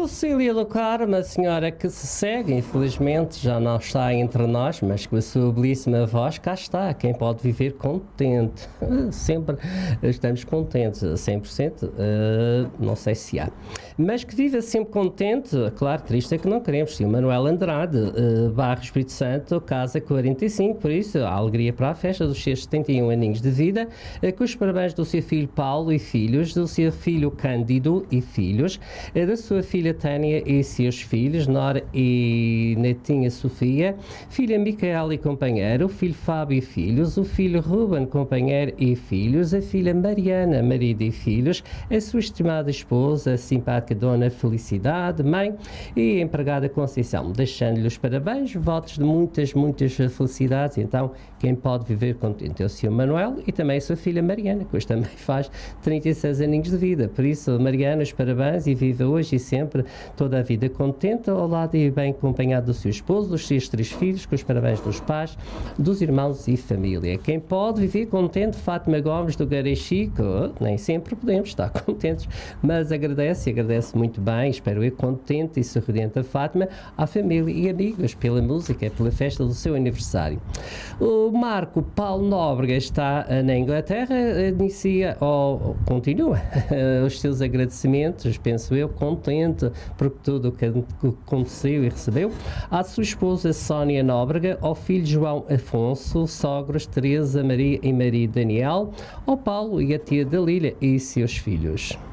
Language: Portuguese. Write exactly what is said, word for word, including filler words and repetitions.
Lucília do Carmo, a senhora que se segue, infelizmente já não está entre nós, mas com a sua belíssima voz, cá está, quem pode viver contente. Sempre estamos contentes, a cem por cento, uh, não sei se há. Mas que viva sempre contente, claro, triste é que não queremos. Sim, Manuel Andrade, uh, Barro Espírito Santo, casa quarenta e cinco, por isso, a alegria para a festa dos seus setenta e um aninhos de vida, uh, com os parabéns do seu filho Paulo e filhos, do seu filho Cândido e filhos, uh, da sua filha Tânia e seus filhos, Nora e netinha Sofia, filha Micaela e companheiro, o filho Fábio e filhos, o filho Ruben, companheiro e filhos, a filha Mariana, marido e filhos, a sua estimada esposa, a simpática Dona Felicidade, mãe e a empregada Conceição, deixando-lhe os parabéns, votos de muitas, muitas felicidades. Então, quem pode viver contente é o senhor Manuel e também a sua filha Mariana, que hoje também faz trinta e seis aninhos de vida. Por isso, Mariana, os parabéns e viva hoje e sempre toda a vida contente, ao lado e bem acompanhado do seu esposo, dos seus três filhos, com os parabéns dos pais, dos irmãos e família. Quem pode viver contente, Fátima Gomes do Garechico, nem sempre podemos estar contentes, mas agradece e agradece muito bem, espero eu, contente e sorridente a Fátima, à família e amigos, pela música, pela festa do seu aniversário. O Marco Paulo Nóbrega está na Inglaterra, inicia ou continua os seus agradecimentos, penso eu, contente por tudo o que aconteceu e recebeu, à sua esposa Sónia Nóbrega, ao filho João Afonso, sogros Teresa, Maria e Maria Daniel, ao Paulo e a tia Dalília e seus filhos.